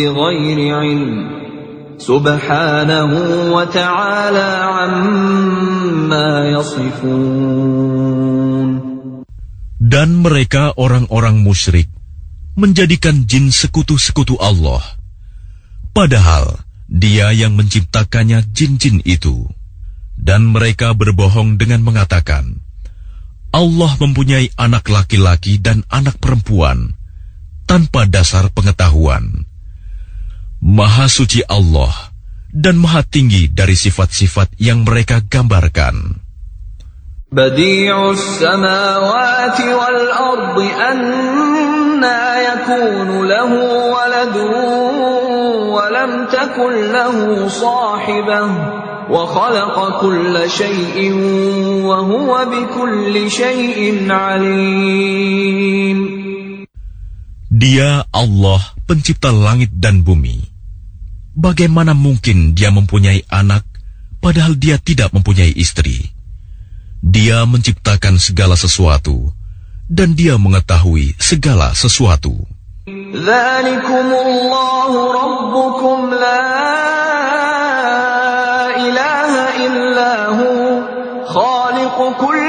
بغير علم سبحانه وتعالى عما يصفون. Dan mereka orang-orang musyrik menjadikan jin sekutu-sekutu Allah, padahal Dia yang menciptakannya jin-jin itu. Dan mereka berbohong dengan mengatakan, Allah mempunyai anak laki-laki dan anak perempuan, tanpa dasar pengetahuan. Maha suci Allah dan maha tinggi dari sifat-sifat yang mereka gambarkan. Badi'us samawati wal ardi anna yakunu lahu waladun wa lam takun lahu sahibah wa khalaqa kulla shay'in wa huwa bikulli shay'in alim. Dia Allah, pencipta langit dan bumi. Bagaimana mungkin Dia mempunyai anak, padahal Dia tidak mempunyai istri? Dia menciptakan segala sesuatu, dan Dia mengetahui segala sesuatu. Dzalikumullahu rabbukum la ilaha illa hu khaliqu kulli